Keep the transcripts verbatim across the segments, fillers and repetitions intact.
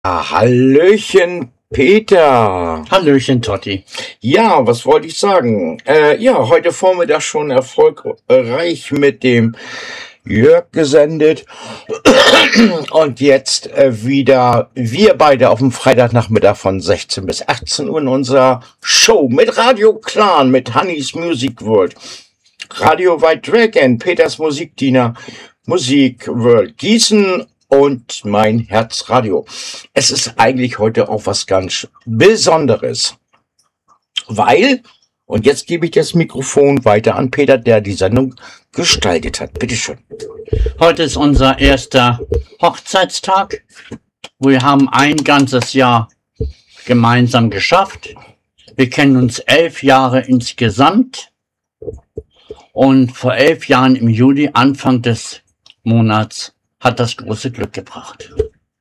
Ah, Hallöchen, Peter. Hallöchen, Totti. Ja, was wollte ich sagen? Äh, ja, heute Vormittag schon erfolgreich mit dem Jörg gesendet. Und jetzt äh, wieder wir beide auf dem Freitagnachmittag von sechzehn bis achtzehn Uhr in unserer Show mit Radio Clan, mit Honeys Music World, Radio White Dragon, Peters Musikdiener, Musik World Gießen und mein Herzradio. Es ist eigentlich heute auch was ganz Besonderes, weil, und jetzt gebe ich das Mikrofon weiter an Peter, der die Sendung gestaltet hat. Bitteschön. Heute ist unser erster Hochzeitstag. Wir haben ein ganzes Jahr gemeinsam geschafft. Wir kennen uns elf Jahre insgesamt. Und vor elf Jahren im Juli, Anfang des Monats, hat das große Glück gebracht.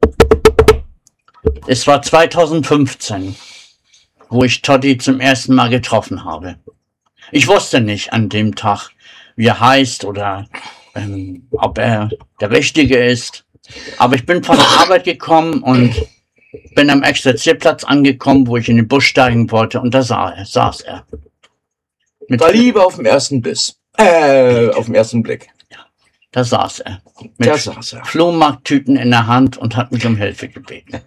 Es war zweitausendfünfzehn, wo ich Totti zum ersten Mal getroffen habe. Ich wusste nicht an dem Tag, wie er heißt oder ähm, ob er der Richtige ist. Aber ich bin von der Arbeit gekommen und bin am Exerzierplatz angekommen, wo ich in den Bus steigen wollte, und da sah er, saß er. Mit war Liebe auf dem ersten Biss. Äh, auf dem ersten Blick. Da saß er. Mit da saß er. Flohmarkttüten in der Hand und hat mich um Hilfe gebeten.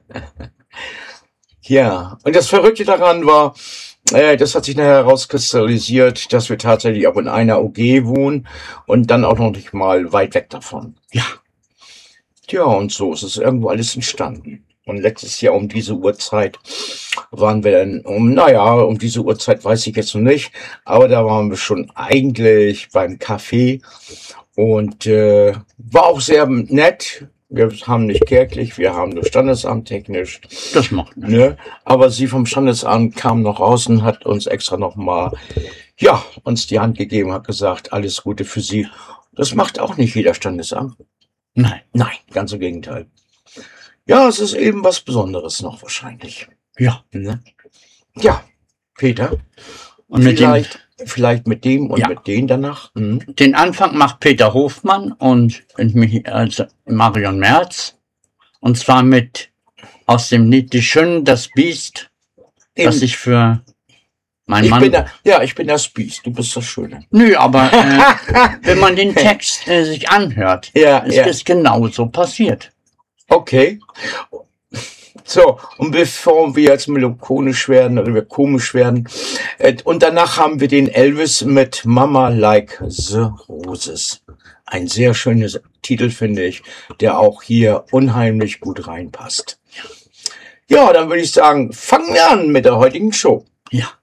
Ja, und das Verrückte daran war, äh, das hat sich nachher herauskristallisiert, dass wir tatsächlich auch in einer O G wohnen und dann auch noch nicht mal weit weg davon. Ja. Tja, und so ist es irgendwo alles entstanden. Und letztes Jahr um diese Uhrzeit waren wir dann, um, naja, um diese Uhrzeit weiß ich jetzt noch nicht, aber da waren wir schon eigentlich beim Café. Und äh, war auch sehr nett. Wir haben nicht kirchlich, wir haben nur Standesamt technisch. Das macht nichts. Ne? Aber sie vom Standesamt kam noch raus und hat uns extra noch mal, ja, uns die Hand gegeben, hat gesagt, alles Gute für Sie. Das macht auch nicht jeder Standesamt. Nein. Nein, ganz im Gegenteil. Ja, es ist eben was Besonderes noch wahrscheinlich. Ja. Ne? Ja, Peter. Und mit vielleicht... Vielleicht mit dem und ja. mit denen danach. Mhm. Den Anfang macht Peter Hofmann und, und mich, also Marion Merz. Und zwar mit aus dem Lied Die Schönen, das Biest, Eben. das ich für meinen ich Mann... Bin der, ja, ich bin das Biest, du bist das Schöne. Nö, aber äh, wenn man den Text äh, sich anhört, ja, ist ja. es genauso passiert. Okay. So, und bevor wir jetzt melancholisch werden oder wir komisch werden, äh, und danach haben wir den Elvis mit Mama Like the Roses. Ein sehr schöner Titel, finde ich, der auch hier unheimlich gut reinpasst. Ja, dann würde ich sagen, fangen wir an mit der heutigen Show. Ja.